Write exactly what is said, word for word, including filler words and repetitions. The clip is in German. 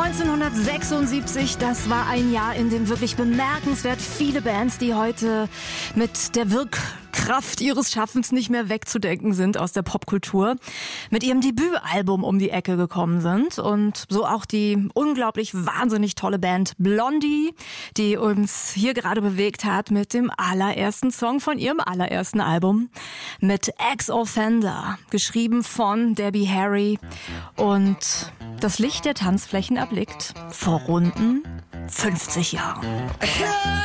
neunzehnhundertsechsundsiebzig, das war ein Jahr, in dem wirklich bemerkenswert viele Bands, die heute mit der Wirkkraft ihres Schaffens nicht mehr wegzudenken sind aus der Popkultur, mit ihrem Debütalbum um die Ecke gekommen sind. Und so auch die unglaublich wahnsinnig tolle Band Blondie, die uns hier gerade bewegt hat mit dem allerersten Song von ihrem allerersten Album, mit Ex-Offender, geschrieben von Debbie Harry und das Licht der Tanzflächen erblickt vor runden fünfzig Jahren.